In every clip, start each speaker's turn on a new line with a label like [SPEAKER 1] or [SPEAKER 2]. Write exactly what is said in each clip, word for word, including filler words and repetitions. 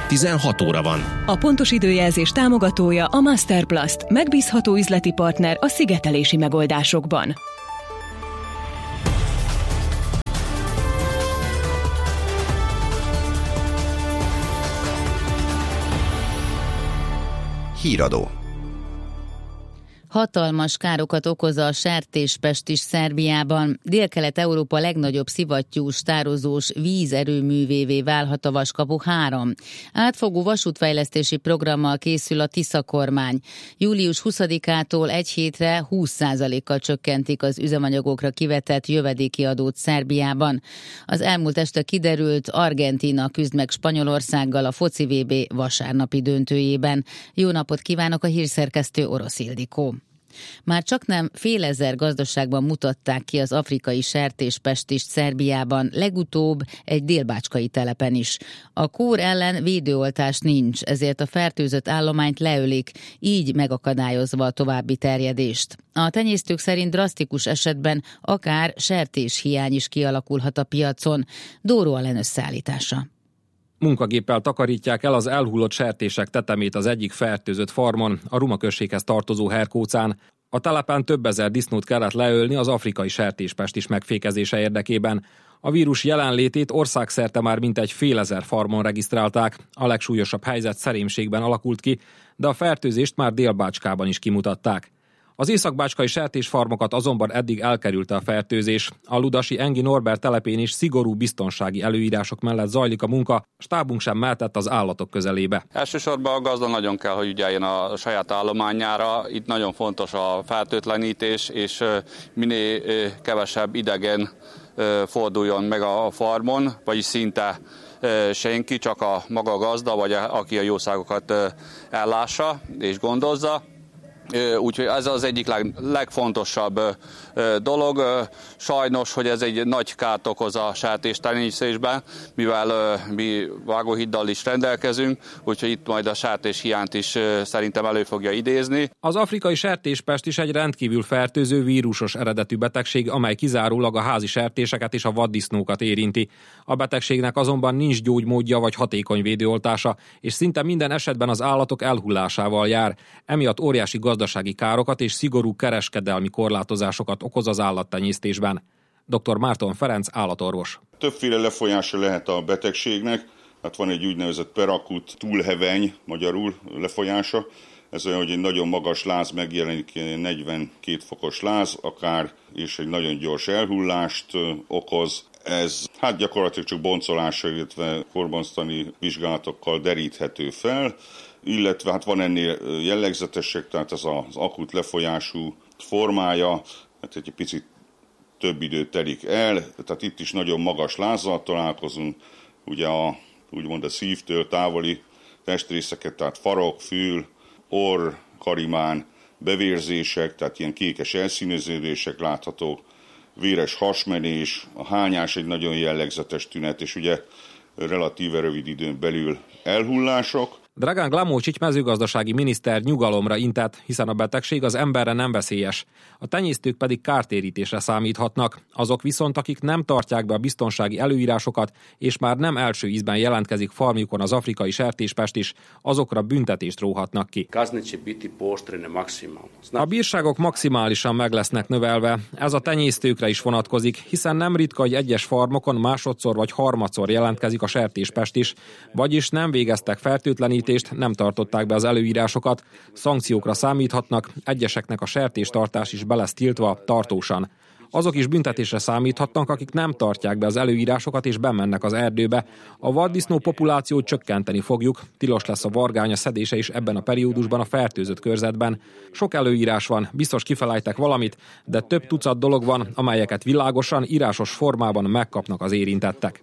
[SPEAKER 1] tizenhat óra van.
[SPEAKER 2] A pontos időjelzés támogatója a Masterplast, megbízható üzleti partner a szigetelési megoldásokban.
[SPEAKER 3] Híradó.
[SPEAKER 4] Hatalmas károkat okoz a sertéspest is Szerbiában. Délkelet-Európa legnagyobb szivattyús, tározós vízerőművévé válhat a Vaskapu három. Átfogó vasútfejlesztési programmal készül a Tisza kormány. július huszadikától egy hétre húsz százalékkal csökkentik az üzemanyagokra kivetett jövedéki adót Szerbiában. Az elmúlt este kiderült, Argentína küzd meg Spanyolországgal a foci vé bé vasárnapi döntőjében. Jó napot kívánok, a hírszerkesztő Orosz Ildikó. Már csak nem fél ezer gazdaságban mutatták ki az afrikai sertéspestist Szerbiában, legutóbb egy délbácskai telepen is. A kór ellen védőoltás nincs, ezért a fertőzött állományt leölik, így megakadályozva a további terjedést. A tenyésztők szerint drasztikus esetben akár sertéshiány is kialakulhat a piacon. Dóró Alen összeállítása.
[SPEAKER 5] Munkagéppel takarítják el az elhullott sertések tetemét az egyik fertőzött farmon, a Ruma községhez tartozó Herkócán. A telepen több ezer disznót kellett leölni az afrikai sertéspestis megfékezése érdekében. A vírus jelenlétét országszerte már mintegy fél ezer farmon regisztrálták. A legsúlyosabb helyzet Szerémségben alakult ki, de a fertőzést már Délbácskában is kimutatták. Az északbácskai sertésfarmokat azonban eddig elkerülte a fertőzés. A ludasi Engi Norbert telepén is szigorú biztonsági előírások mellett zajlik a munka, stábunk sem mehetett az állatok közelébe.
[SPEAKER 6] Elsősorban a gazda nagyon kell, hogy ügyeljen a saját állományára. Itt nagyon fontos a fertőtlenítés, és minél kevesebb idegen forduljon meg a farmon, vagyis szinte senki, csak a maga gazda, vagy aki a jószágokat ellássa és gondozza. Úgyhogy ez az egyik leg, legfontosabb dolog. Sajnos, hogy ez egy nagy kárt okoz a sertéstenyésztésben, mivel mi vágóhiddal is rendelkezünk, úgyhogy itt majd a sertéshiányt is szerintem elő fogja idézni.
[SPEAKER 5] Az afrikai sertéspest is egy rendkívül fertőző vírusos eredetű betegség, amely kizárólag a házi sertéseket és a vaddisznókat érinti. A betegségnek azonban nincs gyógymódja vagy hatékony védőoltása, és szinte minden esetben az állatok elhullásával jár. Emiatt óriási gazdasági károkat és szigorú kereskedelmi korlátozásokat okoz az állattenyésztésben. dr. Márton Ferenc állatorvos.
[SPEAKER 7] Többféle lefolyása lehet a betegségnek, hát van egy úgynevezett perakut túlheveny, magyarul lefolyása. Ez olyan, hogy egy nagyon magas láz megjelenik, negyvenkét fokos láz akár, és egy nagyon gyors elhullást okoz. Ez hát gyakorlatilag csak boncolással, illetve korbonztani vizsgálatokkal deríthető fel, illetve hát van ennél jellegzetesek, tehát ez az akut lefolyású formája, hát egy picit több idő telik el, tehát itt is nagyon magas lázzal találkozunk, ugye a, úgymond a szívtől távoli testrészeket, tehát farok, fül, orr, karimán, bevérzések, tehát ilyen kékes elszíneződések láthatók, véres hasmenés, a hányás egy nagyon jellegzetes tünet, és ugye relatíve rövid időn belül elhullások.
[SPEAKER 5] Dragan Glamócsics mezőgazdasági miniszter nyugalomra intett, hiszen a betegség az emberre nem veszélyes. A tenyésztők pedig kártérítésre számíthatnak. Azok viszont, akik nem tartják be a biztonsági előírásokat, és már nem első ízben jelentkezik farmjukon az afrikai sertéspest is, azokra büntetést róhatnak ki. A bírságok maximálisan meg lesznek növelve. Ez a tenyésztőkre is vonatkozik, hiszen nem ritka, hogy egyes farmokon másodszor vagy harmadszor jelentkezik a sertéspest is, vagyis nem végeztek fertőtlenítést, nem tartották be az előírásokat, szankciókra számíthatnak, egyeseknek a sertéstartás is be lesz tiltva tartósan. Azok is büntetésre számíthatnak, akik nem tartják be az előírásokat és bemennek az erdőbe. A vaddisznó populációt csökkenteni fogjuk, tilos lesz a vargánya szedése is ebben a periódusban a fertőzött körzetben. Sok előírás van, biztos kifelejtek valamit, de több tucat dolog van, amelyeket világosan, írásos formában megkapnak az érintettek.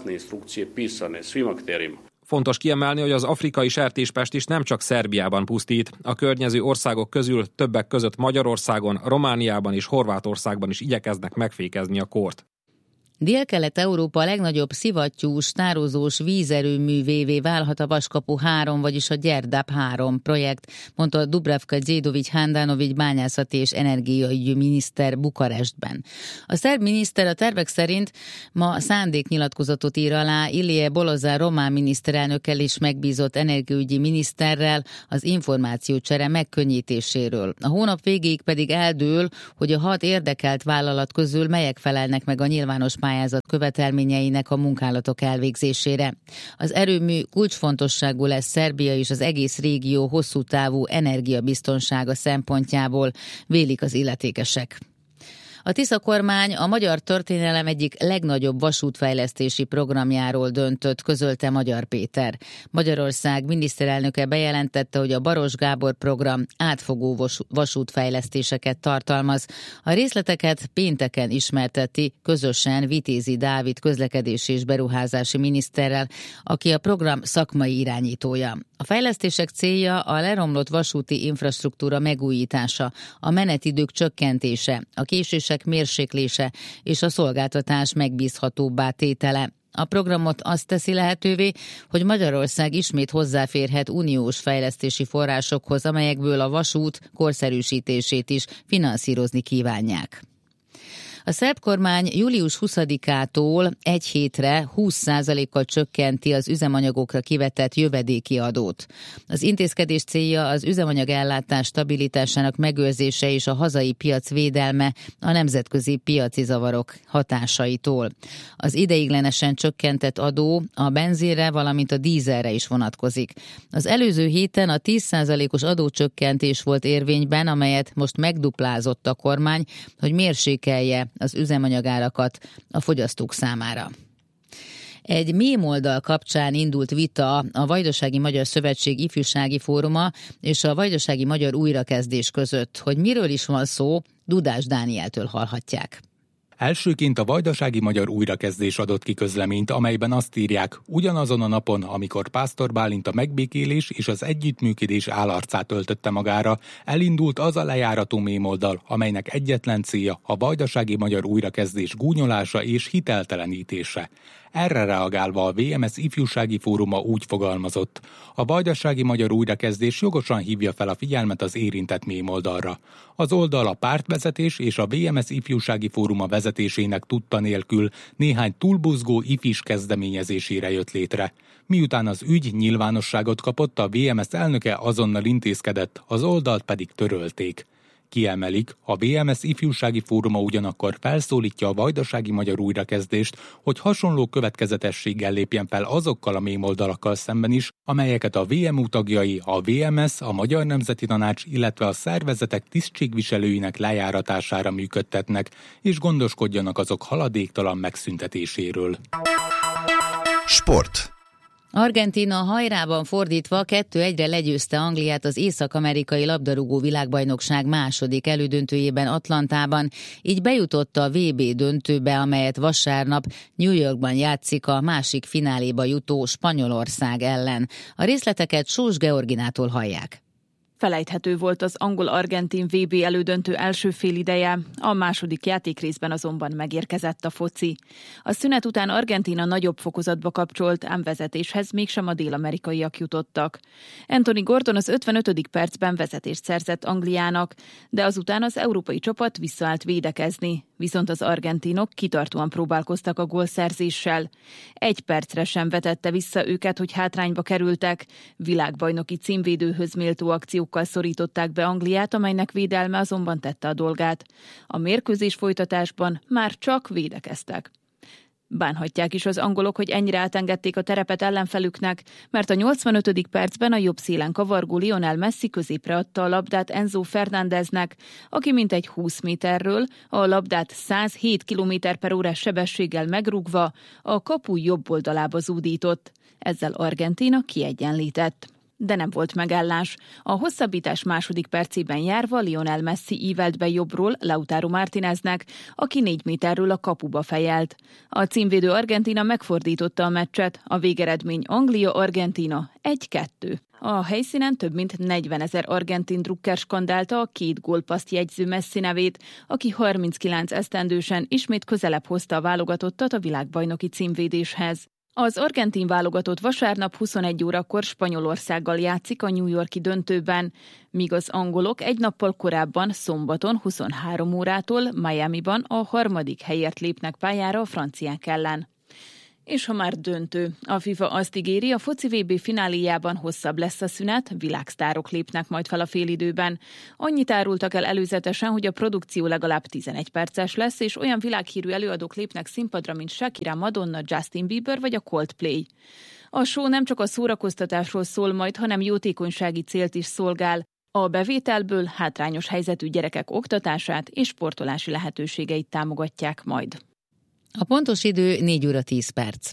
[SPEAKER 5] Fontos kiemelni, hogy az afrikai sertéspest is nem csak Szerbiában pusztít. A környező országok közül többek között Magyarországon, Romániában és Horvátországban is igyekeznek megfékezni a kórt.
[SPEAKER 4] Délkelet-Európa legnagyobb szivattyús, tározós vízerőművévé válhat a Vaskapu három, vagyis a Gyerdap három projekt, mondta Dubravka Đedović Handanović bányászati és energiaügyi miniszter Bukarestben. A szerb miniszter a tervek szerint ma szándéknyilatkozatot ír alá Ilie Bolozár román miniszterelnökkel és megbízott energiaügyi miniszterrel az információcsere megkönnyítéséről. A hónap végéig pedig eldől, hogy a hat érdekelt vállalat közül melyek felelnek meg a nyilvános pályázat követelményeinek a munkálatok elvégzésére. Az erőmű kulcsfontosságú lesz Szerbia és az egész régió hosszú távú energiabiztonsága szempontjából, vélik az illetékesek. A Tisza kormány a magyar történelem egyik legnagyobb vasútfejlesztési programjáról döntött, közölte Magyar Péter. Magyarország miniszterelnöke bejelentette, hogy a Baros Gábor program átfogó vasútfejlesztéseket tartalmaz. A részleteket pénteken ismerteti közösen Vitézi Dávid közlekedési és beruházási miniszterrel, aki a program szakmai irányítója. A fejlesztések célja a leromlott vasúti infrastruktúra megújítása, a menetidők csökkentése, a késések mérséklése és a szolgáltatás megbízhatóbbá tétele. A programot azt teszi lehetővé, hogy Magyarország ismét hozzáférhet uniós fejlesztési forrásokhoz, amelyekből a vasút korszerűsítését is finanszírozni kívánják. A szerb kormány július huszadikától egy hétre húsz százalékkal csökkenti az üzemanyagokra kivetett jövedéki adót. Az intézkedés célja az üzemanyagellátás stabilitásának megőrzése és a hazai piac védelme a nemzetközi piaci zavarok hatásaitól. Az ideiglenesen csökkentett adó a benzinre, valamint a dízelre is vonatkozik. Az előző héten a tíz százalékos adócsökkentés volt érvényben, amelyet most megduplázott a kormány, hogy mérsékelje az üzemanyagárakat a fogyasztók számára. Egy mémoldal kapcsán indult vita a Vajdasági Magyar Szövetség ifjúsági fóruma és a Vajdasági Magyar Újrakezdés között. Hogy miről is van szó, Dudás Dánieltől hallhatják.
[SPEAKER 1] Elsőként a Vajdasági Magyar Újrakezdés adott ki közleményt, amelyben azt írják, ugyanazon a napon, amikor Pásztor Bálint a megbékélés és az együttműködés állarcát öltötte magára, elindult az a lejárató mémoldal, amelynek egyetlen célja a Vajdasági Magyar Újrakezdés gúnyolása és hiteltelenítése. Erre reagálva a vé em es ifjúsági fóruma úgy fogalmazott. A Vajdasági Magyar Újrakezdés jogosan hívja fel a figyelmet az érintett mémoldalra. Az oldal a pártvezetés és a vé em es ifjúsági fóruma vezetésének tudta nélkül néhány túlbuzgó ifis kezdeményezésére jött létre. Miután az ügy nyilvánosságot kapott, a vé em es elnöke azonnal intézkedett, az oldalt pedig törölték. Kiemelik, a vé em es ifjúsági fóruma ugyanakkor felszólítja a Vajdasági Magyar Újrakezdést, hogy hasonló következetességgel lépjen fel azokkal a mémoldalakkal szemben is, amelyeket a vé em u tagjai, a vé em es, a Magyar Nemzeti Tanács, illetve a szervezetek tisztségviselőinek lejáratására működtetnek, és gondoskodjanak azok haladéktalan megszüntetéséről.
[SPEAKER 3] Sport.
[SPEAKER 4] Argentína hajrában fordítva kettő egyre legyőzte Angliát az észak-amerikai labdarúgó világbajnokság második elődöntőjében Atlantában, így bejutott a vé bé döntőbe, amelyet vasárnap New Yorkban játszik a másik fináléba jutó Spanyolország ellen. A részleteket Sós Georginától hallják.
[SPEAKER 8] Felejthető volt az angol-argentin vé bé elődöntő első félideje, a második játékrészben azonban megérkezett a foci. A szünet után Argentína nagyobb fokozatba kapcsolt, ám vezetéshez mégsem a dél-amerikaiak jutottak. Anthony Gordon az ötvenötödik percben vezetést szerzett Angliának, de azután az európai csapat visszaállt védekezni, viszont az argentinok kitartóan próbálkoztak a gólszerzéssel. Egy percre sem vetette vissza őket, hogy hátrányba kerültek, világbajnoki címvédőhöz méltó akciókkal szorították be Angliát, amelynek védelme azonban tette a dolgát. A mérkőzés folytatásban már csak védekeztek. Bánhatják is az angolok, hogy ennyire átengedték a terepet ellenfelüknek, mert a nyolcvanötödik percben a jobb szélen kavargó Lionel Messi középre adta a labdát Enzo Fernándeznek, aki mintegy húsz méterről a labdát száz hét kilométer per órás sebességgel megrúgva a kapu jobb oldalába zúdított. Ezzel Argentína kiegyenlített. De nem volt megállás. A hosszabbítás második percében járva Lionel Messi ívelt be jobbról Lautaro Martineznek, aki négy méterről a kapuba fejelt. A címvédő Argentína megfordította a meccset, a végeredmény Anglia-Argentína egy kettő. A helyszínen több mint negyvenezer argentin drukker skandálta a két gólpaszt jegyző Messi nevét, aki harminckilenc esztendősen ismét közelebb hozta a válogatottat a világbajnoki címvédéshez. Az argentin válogatott vasárnap huszonegy órakor Spanyolországgal játszik a New York-i döntőben, míg az angolok egy nappal korábban szombaton huszonhárom órától Miamiban a harmadik helyért lépnek pályára a franciák ellen. És ha már döntő, a FIFA azt ígéri, a foci vé bé fináléjában hosszabb lesz a szünet, világsztárok lépnek majd fel a félidőben. Annyit árultak el előzetesen, hogy a produkció legalább tizenegy perces lesz, és olyan világhírű előadók lépnek színpadra, mint Shakira, Madonna, Justin Bieber vagy a Coldplay. A show nem csak a szórakoztatásról szól majd, hanem jótékonysági célt is szolgál. A bevételből hátrányos helyzetű gyerekek oktatását és sportolási lehetőségeit támogatják majd.
[SPEAKER 4] A pontos idő négy óra tíz perc.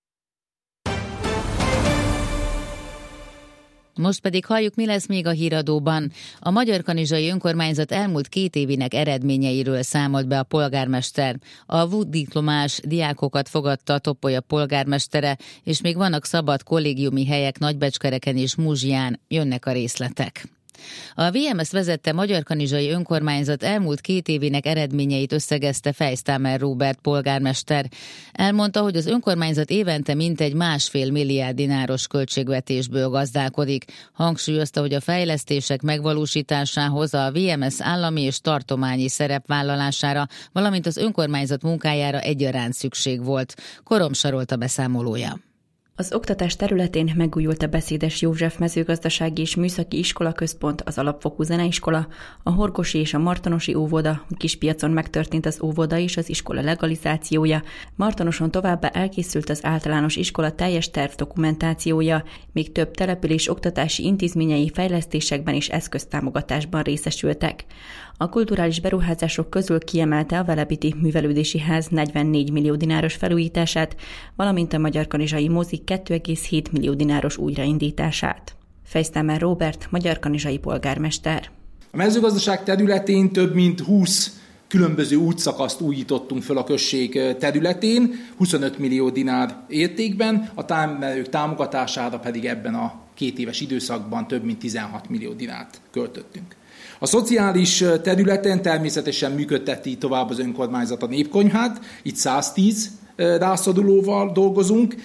[SPEAKER 4] Most pedig halljuk, mi lesz még a híradóban. A Magyarkanizsai Önkormányzat elmúlt két évének eredményeiről számolt be a polgármester. A vé u diplomás diákokat fogadta a Topolya polgármestere, és még vannak szabad kollégiumi helyek Nagybecskereken és Muzsján. Jönnek a részletek. A vé em es vezette Magyarkanizsai Önkormányzat elmúlt két évének eredményeit összegezte Fejsztámer Róbert polgármester. Elmondta, hogy az önkormányzat évente mintegy másfél milliárd dináros költségvetésből gazdálkodik. Hangsúlyozta, hogy a fejlesztések megvalósításához a vé em es állami és tartományi szerepvállalására, valamint az önkormányzat munkájára egyaránt szükség volt. Koromsarolt a beszámolója.
[SPEAKER 3] Az oktatás területén megújult a Beszédes József mezőgazdasági és műszaki iskolaközpont, az alapfokú zeneiskola, a Horgosi és a Martonosi óvoda, Kispiacon megtörtént az óvoda és az iskola legalizációja, Martonoson továbbá elkészült az általános iskola teljes tervdokumentációja, még több település oktatási intézményei fejlesztésekben és eszköztámogatásban részesültek. A kulturális beruházások közül kiemelte a Velebiti Művelődési Ház negyvennégy millió dináros felújítását, valamint a Magyarkanizsai mozik két egész hét millió dináros újraindítását. Fejsztámer Róbert, magyarkanizsai polgármester.
[SPEAKER 9] A mezőgazdaság területén több mint húsz különböző útszakaszt újítottunk föl a község területén, huszonöt millió dinár értékben, a termelők támogatására pedig ebben a két éves időszakban több mint tizenhat millió dinárt költöttünk. A szociális területen természetesen működteti tovább az önkormányzat a népkonyhát, itt száztíz rászorulóval dolgozunk,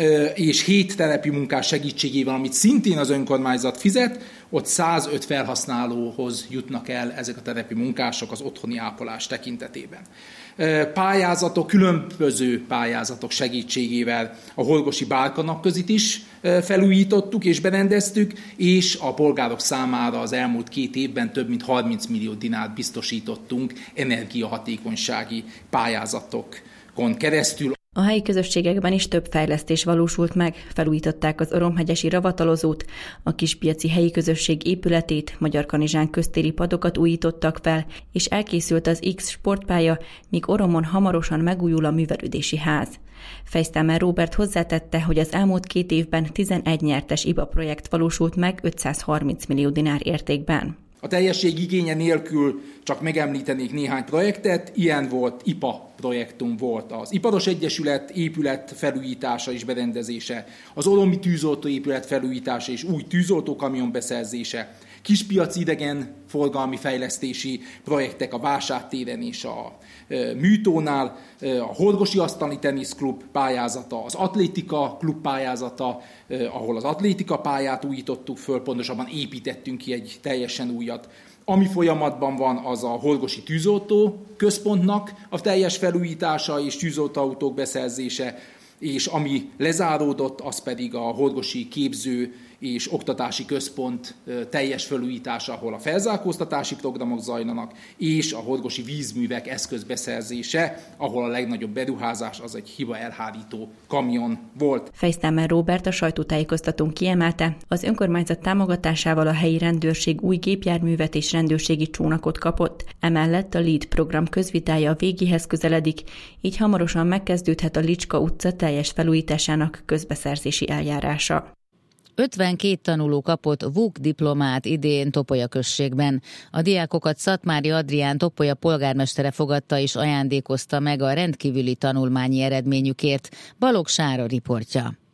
[SPEAKER 9] és hét telepi munkás segítségével, amit szintén az önkormányzat fizet, ott százöt felhasználóhoz jutnak el ezek a telepi munkások az otthoni ápolás tekintetében. Pályázatok, különböző pályázatok segítségével a Horgosi Bárkanapközit is felújítottuk és berendeztük, és a polgárok számára az elmúlt két évben több mint harminc millió dinárt biztosítottunk energiahatékonysági pályázatokon keresztül.
[SPEAKER 3] A helyi közösségekben is több fejlesztés valósult meg, felújították az Oromhegyesi ravatalozót, a Kispiaci helyi közösség épületét, Magyarkanizsán köztéri padokat újítottak fel, és elkészült az X sportpálya, míg Oromon hamarosan megújul a művelődési ház. Fejsztámer Róbert hozzátette, hogy az elmúlt két évben tizenegy nyertes i bé á projekt valósult meg ötszázharminc millió dinár értékben.
[SPEAKER 9] A teljesség igénye nélkül csak megemlítenék néhány projektet, ilyen volt, i pé á projektum volt az Iparos Egyesület épület felújítása és berendezése, az Oromi tűzoltó épület felújítása és új tűzoltókamion beszerzése, Kispiaci idegenforgalmi fejlesztési projektek a Vásártéren és a Műtónál, a Horgosi Asztali Teniszklub pályázata, az Atlétika klub pályázata, ahol az atlétika pályát újítottuk föl, pontosabban építettünk ki egy teljesen újat. Ami folyamatban van, az a Horgosi Tűzoltó központnak a teljes felújítása és tűzoltóautók beszerzése, és ami lezáródott, az pedig a Horgosi Képző és Oktatási Központ teljes felújítása, ahol a felzárkóztatási programok zajlanak, és a Horgosi Vízművek eszközbeszerzése, ahol a legnagyobb beruházás az egy hiba elhárító kamion volt.
[SPEAKER 3] Fejsztámer Róbert a sajtótájékoztatón kiemelte, az önkormányzat támogatásával a helyi rendőrség új gépjárművet és rendőrségi csónakot kapott, emellett a LEAD program közvitája a végéhez közeledik, így hamarosan megkezdődhet a Licska utca teljes felújításának közbeszerzési eljárása.
[SPEAKER 4] ötvenkét tanuló kapott vé u diplomát idén Topolya községben. A diákokat Szatmári Adrián Topolya polgármestere fogadta és ajándékozta meg a rendkívüli tanulmányi eredményükért. Balogh Sára riportja.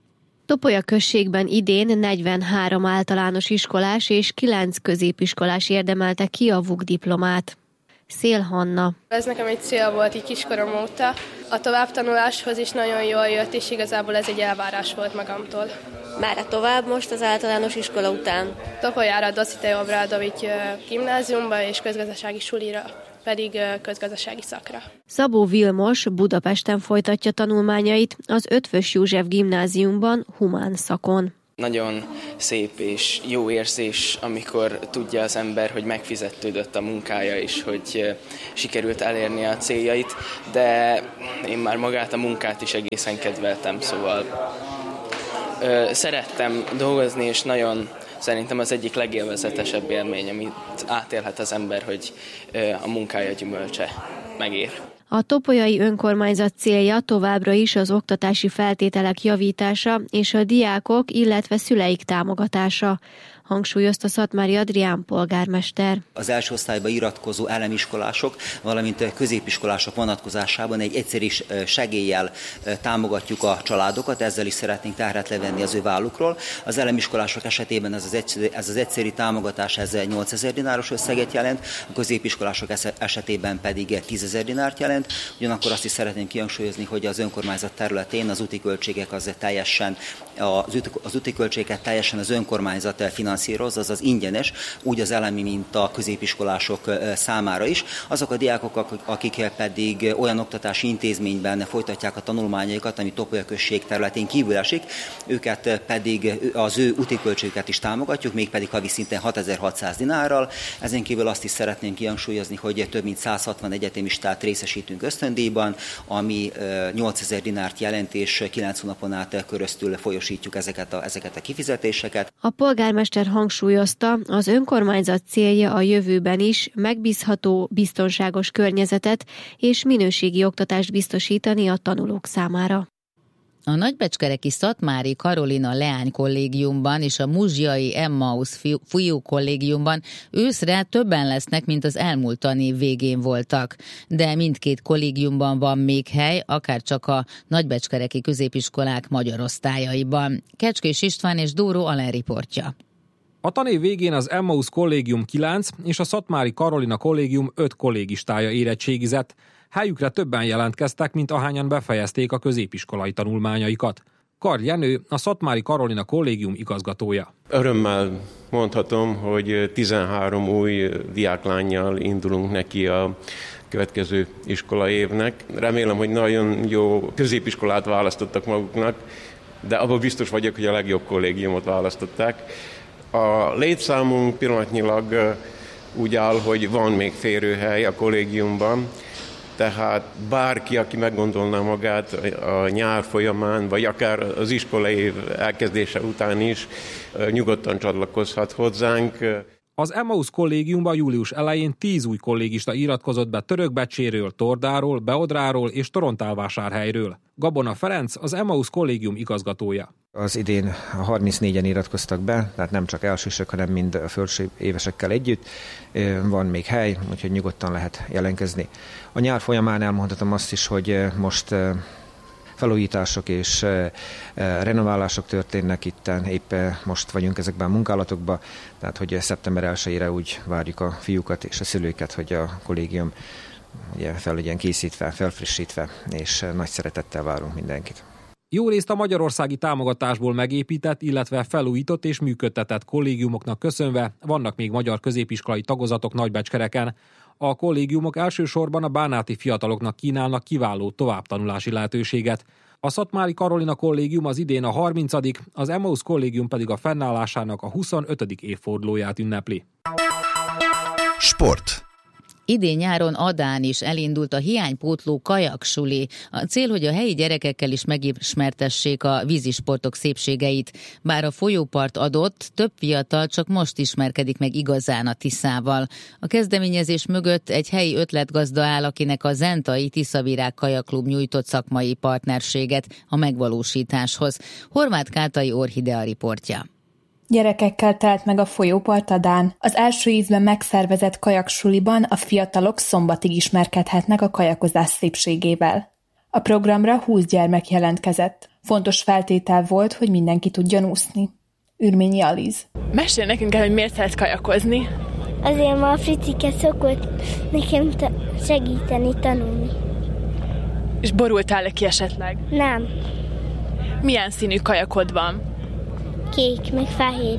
[SPEAKER 10] Topolya községben idén negyvenhárom általános iskolás és kilenc középiskolás érdemelte ki a vuk diplomát. Szél Hanna.
[SPEAKER 11] Ez nekem egy cél volt így kiskorom óta. A továbbtanuláshoz is nagyon jól jött, és igazából ez egy elvárás volt magamtól.
[SPEAKER 12] Merre tovább most az általános iskola után?
[SPEAKER 11] Topolyára, Dositej Obradovics gimnáziumba és közgazdasági sulira, pedig közgazdasági szakra.
[SPEAKER 10] Szabó Vilmos Budapesten folytatja tanulmányait az Eötvös József gimnáziumban humán szakon.
[SPEAKER 13] Nagyon szép és jó érzés, amikor tudja az ember, hogy megfizetődött a munkája és hogy sikerült elérni a céljait, de én már magát a munkát is egészen kedveltem, szóval szerettem dolgozni, és nagyon szerintem az egyik legélvezetesebb élmény, amit átélhet az ember, hogy a munkája gyümölcse megér.
[SPEAKER 10] A topolyai önkormányzat célja továbbra is az oktatási feltételek javítása és a diákok, illetve szüleik támogatása, hangsúlyozta Szatmári Adrián polgármester.
[SPEAKER 14] Az első osztályba iratkozó elemiskolások, valamint középiskolások vonatkozásában egy egyszerű segéllyel támogatjuk a családokat, ezzel is szeretnénk terhet levenni az ő vállukról. Az elemiskolások esetében ez az egyszerű, ez az egyszerű támogatás ez nyolcezer dináros összeget jelent, a középiskolások esetében pedig tízezer dinárt jelent. Ugyanakkor azt is szeretném kihangsúlyozni, hogy az önkormányzat területén az úti költségek az teljesen, az, az úti költségeket teljesen az önkormányzat finanszírozza, azaz ingyenes, úgy az elemi, mint a középiskolások számára is. Azok a diákok, akik pedig olyan oktatási intézményben folytatják a tanulmányaikat, ami Topolya község területén kívül esik, őket pedig az ő úti költségüket is támogatjuk, mégpedig havi szinten hatezer-hatszáz dinárral. Ezen kívül azt is szeretném kihangsúlyozni, hogy több mint száz hatvan egyetemistát részesítünk ösztöndíjban, ami nyolcezer dinárt jelent, és kilenc hónapon át köröztül folyosítjuk ezeket a, ezeket a kifizetéseket.
[SPEAKER 10] A polgármester hangsúlyozta, az önkormányzat célja a jövőben is megbízható, biztonságos környezetet és minőségi oktatást biztosítani a tanulók számára.
[SPEAKER 4] A nagybecskereki Szatmári Karolina Leány kollégiumban és a muzsiai Emmaus fiú kollégiumban őszre többen lesznek, mint az elmúlt tanév végén voltak. De mindkét kollégiumban van még hely, akár csak a nagybecskereki középiskolák magyar osztályaiban. Kecskés István és Dóró Alen riportja.
[SPEAKER 5] A tanév végén az Emmaus kollégium kilenc és a Szatmári Karolina kollégium öt kollégistája érettségizett. Helyükre többen jelentkeztek, mint ahányan befejezték a középiskolai tanulmányaikat. Kar Jenő, a Szatmári Karolina kollégium igazgatója.
[SPEAKER 15] Örömmel mondhatom, hogy tizenhárom új diáklánnyal indulunk neki a következő iskola évnek. Remélem, hogy nagyon jó középiskolát választottak maguknak, de abban biztos vagyok, hogy a legjobb kollégiumot választották. A létszámunk pillanatnyilag úgy áll, hogy van még férőhely a kollégiumban, tehát bárki, aki meggondolná magát a nyár folyamán, vagy akár az iskolai év elkezdése után is, nyugodtan csatlakozhat hozzánk.
[SPEAKER 5] Az Emmaus kollégiumban július elején tíz új kollégista iratkozott be Törökbecséről, Tordáról, Beodráról és Torontálvásárhelyről. Gabona Ferenc, az Emmaus kollégium igazgatója.
[SPEAKER 16] Az idén harmincnégyen iratkoztak be, tehát nem csak elsősök, hanem mind a felső évesekkel együtt. Van még hely, úgyhogy nyugodtan lehet jelentkezni. A nyár folyamán elmondhatom azt is, hogy most felújítások és renoválások történnek itten, épp most vagyunk ezekben a munkálatokban, tehát hogy szeptember elsejére úgy várjuk a fiúkat és a szülőket, hogy a kollégium ugye fel legyen készítve, felfrissítve, és nagy szeretettel várunk mindenkit.
[SPEAKER 5] Jó részt a magyarországi támogatásból megépített, illetve felújított és működtetett kollégiumoknak köszönve vannak még magyar középiskolai tagozatok Nagybecskereken. A kollégiumok elsősorban a bánáti fiataloknak kínálnak kiváló továbbtanulási lehetőséget. A Szatmári Karolina kollégium az idén a harmincadik, az Emmaus kollégium pedig a fennállásának a huszonötödik évfordulóját ünnepli.
[SPEAKER 17] Sport.
[SPEAKER 4] Idén nyáron Adán is elindult a hiánypótló kajaksuli. A cél, hogy a helyi gyerekekkel is megismertessék a vízisportok szépségeit. Bár a folyópart adott, több fiatal csak most ismerkedik meg igazán a Tiszával. A kezdeményezés mögött egy helyi ötletgazda áll, akinek a Zentai Tiszavirág Kajakklub nyújtott szakmai partnerséget a megvalósításhoz. Horváth Kátai Orhidea riportja.
[SPEAKER 18] Gyerekekkel telt meg a folyópart Adán. Az első ízben megszervezett kajaksuliban a fiatalok szombatig ismerkedhetnek a kajakozás szépségével. A programra húsz gyermek jelentkezett. Fontos feltétel volt, hogy mindenki tudjon úszni. Ürményi Aliz.
[SPEAKER 17] Mesélj nekünk el, hogy miért szeretsz kajakozni.
[SPEAKER 19] Azért ma a Fricike szokott nekem ta- segíteni tanulni.
[SPEAKER 17] És borultál-e ki esetleg?
[SPEAKER 19] Nem.
[SPEAKER 17] Milyen színű kajakod van?
[SPEAKER 19] Kék, meg fehér.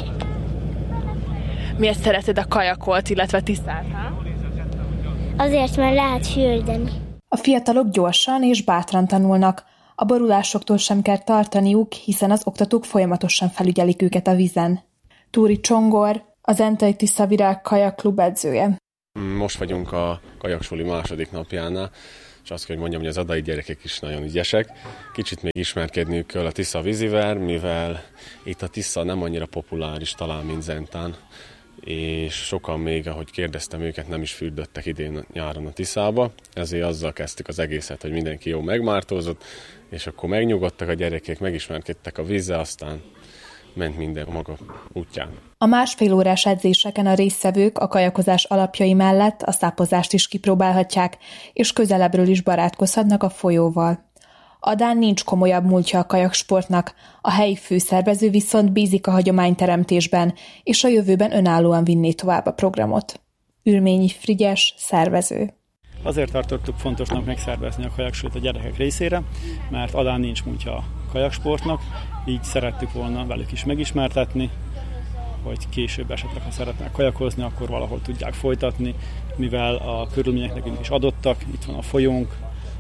[SPEAKER 17] Miért szereted a kajakot, illetve Tiszát?
[SPEAKER 19] Azért, mert lehet fürdeni.
[SPEAKER 18] A fiatalok gyorsan és bátran tanulnak. A borulásoktól sem kell tartaniuk, hiszen az oktatók folyamatosan felügyelik őket a vízen. Túri Csongor, az Entai Tisza Virág kajakklub edzője.
[SPEAKER 20] Most vagyunk a kajaksuli második napjánál, és azt kell, hogy mondjam, hogy az adai gyerekek is nagyon ügyesek. Kicsit még ismerkedniük kell a Tisza vízivel, mivel itt a Tisza nem annyira populáris talán, mint Zentán, és sokan még, ahogy kérdeztem őket, nem is fürdöttek idén nyáron a Tiszába, ezért azzal kezdtük az egészet, hogy mindenki jó megmártózott, és akkor megnyugodtak a gyerekek, megismerkedtek a vízzel, aztán ment minden maga útján.
[SPEAKER 18] A másfél órás edzéseken a résztvevők a kajakozás alapjai mellett a szápozást is kipróbálhatják, és közelebbről is barátkozhatnak a folyóval. Adán nincs komolyabb múltja a kajaksportnak, a helyi főszervező viszont bízik a hagyományteremtésben, és a jövőben önállóan vinné tovább a programot. Ürményi Frigyes, szervező.
[SPEAKER 21] Azért tartottuk fontosnak megszervezni a kajaksulit a gyerekek részére, mert Adán nincs múltja a kajaksportnak, így szerettük volna velük is megismertetni, hogy később esetleg, ha szeretnek kajakozni, akkor valahol tudják folytatni, mivel a körülmények nekünk is adottak, itt van a folyónk,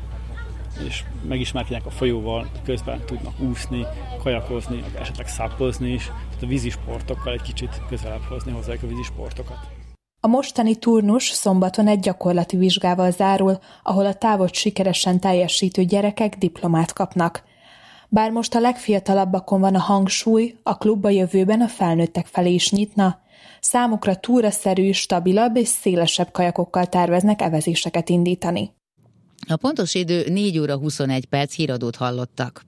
[SPEAKER 21] és megismerkednek a folyóval, közben tudnak úszni, kajakozni, esetleg szápozni is, tehát a vízisportokkal egy kicsit közelebb hozni hozzájuk a vízisportokat.
[SPEAKER 18] A mostani turnus szombaton egy gyakorlati vizsgával zárul, ahol a távot sikeresen teljesítő gyerekek diplomát kapnak. Bár most a legfiatalabbakon van a hangsúly, a klub a jövőben a felnőttek felé is nyitna. Számukra túraszerű, stabilabb és szélesebb kajakokkal terveznek evezéseket indítani.
[SPEAKER 4] A pontos idő négy óra huszonegy perc, híradót hallottak.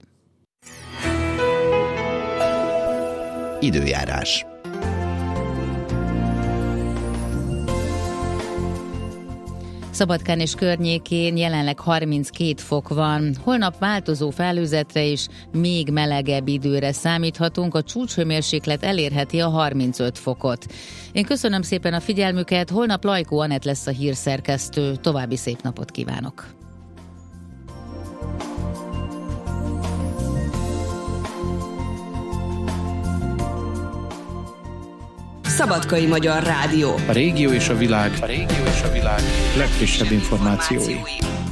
[SPEAKER 22] Időjárás.
[SPEAKER 4] Szabadkán és környékén jelenleg harminckét fok van. Holnap változó felhőzetre és még melegebb időre számíthatunk, a csúcshőmérséklet elérheti a harmincöt fokot. Én köszönöm szépen a figyelmüket, holnap Lajkó Anett lesz a hírszerkesztő. További szép napot kívánok!
[SPEAKER 23] Szabadkai Magyar Rádió.
[SPEAKER 24] A régió és a világ, a régió és a világ legfrissebb információi.